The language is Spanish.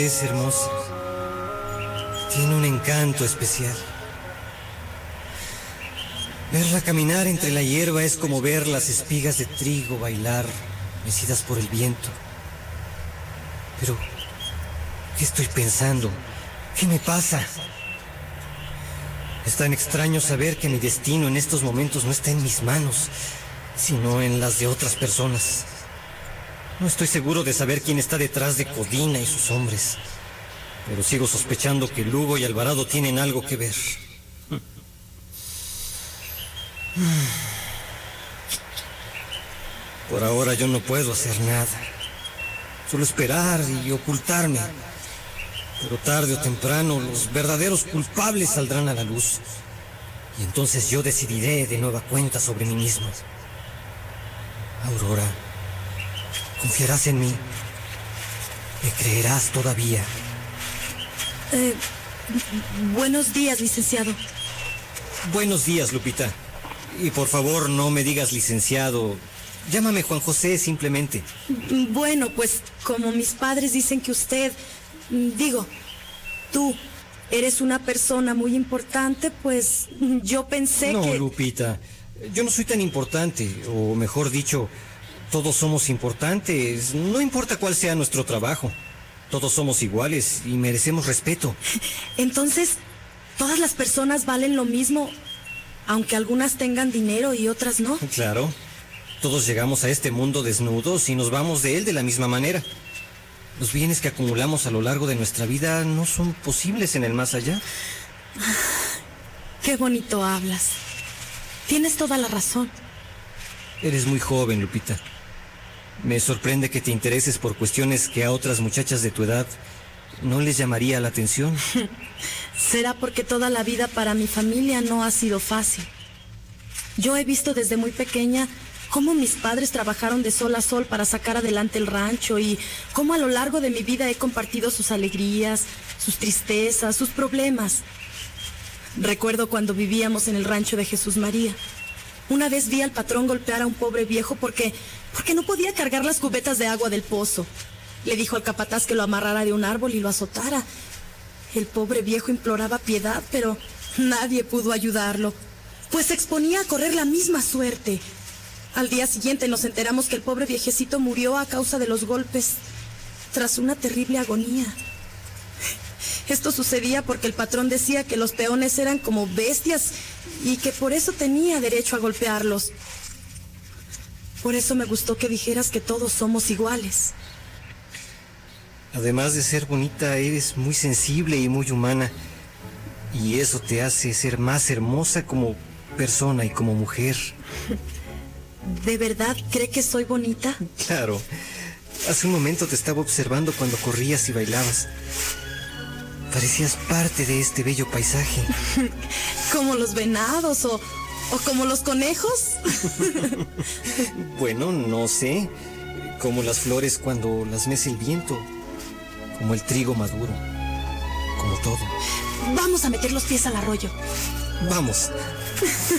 Es hermosa. Tiene un encanto especial. Verla caminar entre la hierba es como ver las espigas de trigo bailar, mecidas por el viento. Pero, ¿qué estoy pensando? ¿Qué me pasa? Es tan extraño saber que mi destino en estos momentos no está en mis manos, sino en las de otras personas. No estoy seguro de saber quién está detrás de Codina y sus hombres, pero sigo sospechando que Lugo y Alvarado tienen algo que ver. Por ahora yo no puedo hacer nada, solo esperar y ocultarme. Pero tarde o temprano los verdaderos culpables saldrán a la luz, y entonces yo decidiré de nueva cuenta sobre mí mismo. Aurora, ¿confiarás en mí? ¿Me creerás todavía? Buenos días, licenciado. Buenos días, Lupita. Y por favor, no me digas licenciado. Llámame Juan José simplemente. Bueno, pues como mis padres dicen que usted, tú eres una persona muy importante, pues yo pensé No, que... Lupita, yo no soy tan importante, o mejor dicho, todos somos importantes, no importa cuál sea nuestro trabajo. Todos somos iguales y merecemos respeto. Entonces, ¿todas las personas valen lo mismo, aunque algunas tengan dinero y otras no? Claro, todos llegamos a este mundo desnudos y nos vamos de él de la misma manera. Los bienes que acumulamos a lo largo de nuestra vida no son posibles en el más allá. Qué bonito hablas. Tienes toda la razón. Eres muy joven, Lupita. Me sorprende que te intereses por cuestiones que a otras muchachas de tu edad no les llamaría la atención. Será porque toda la vida para mi familia no ha sido fácil. Yo he visto desde muy pequeña cómo mis padres trabajaron de sol a sol para sacar adelante el rancho y cómo a lo largo de mi vida he compartido sus alegrías, sus tristezas, sus problemas. Recuerdo cuando vivíamos en el rancho de Jesús María. Una vez vi al patrón golpear a un pobre viejo porque no podía cargar las cubetas de agua del pozo. Le dijo al capataz que lo amarrara de un árbol y lo azotara. El pobre viejo imploraba piedad, pero nadie pudo ayudarlo, pues se exponía a correr la misma suerte. Al día siguiente nos enteramos que el pobre viejecito murió a causa de los golpes, tras una terrible agonía. Esto sucedía porque el patrón decía que los peones eran como bestias y que por eso tenía derecho a golpearlos. Por eso me gustó que dijeras que todos somos iguales. Además de ser bonita, eres muy sensible y muy humana. Y eso te hace ser más hermosa como persona y como mujer. ¿De verdad cree que soy bonita? Claro. Hace un momento te estaba observando cuando corrías y bailabas. Parecías parte de este bello paisaje. ¿Como los venados o como los conejos? Bueno, no sé. Como las flores cuando las mece el viento. Como el trigo maduro. Como todo. Vamos a meter los pies al arroyo. Vamos.